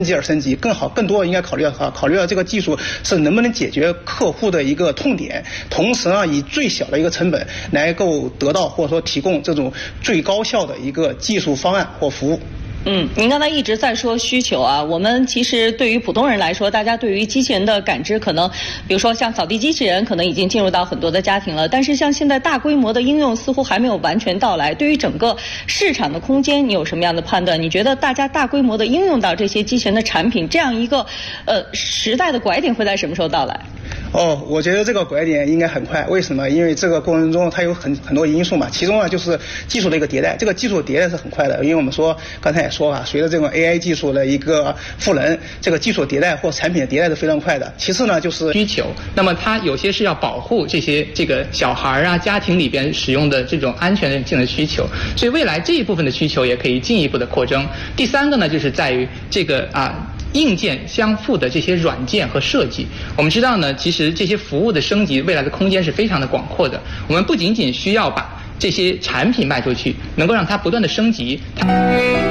继而升级，更多应该考虑到这个技术是能不能解决客户的一个痛点，同时呢，以最小的一个成本来够得到或者说提供这种最高效的一个技术方案或服务。 您刚才一直在说需求啊，我们其实对于普通人来说，大家对于机器人的感知可能，比如说像扫地机器人，可能已经进入到很多的家庭了，但是像现在大规模的应用似乎还没有完全到来。对于整个市场的空间，你有什么样的判断？你觉得大家大规模的应用到这些机器人的产品，这样一个时代的拐点会在什么时候到来？ 我觉得这个拐点应该很快。为什么？因为这个过程中它有很多因素嘛，其中呢就是技术的一个迭代。这个技术迭代是很快的，因为我们说刚才也说了，随着这种 AI 技术的一个赋能，这个技术迭代或产品的迭代是非常快的。其次呢就是需求，那么它有些是要保护这个小孩啊家庭里边使用的这种安全性的需求，所以未来这一部分的需求也可以进一步的扩增。第三个呢就是在于这个硬件相互的这些软件和设计。我们知道呢，其实这些服务的升级未来的空间是非常的广阔的。我们不仅仅需要把这些产品卖出去，能够让它不断的升级。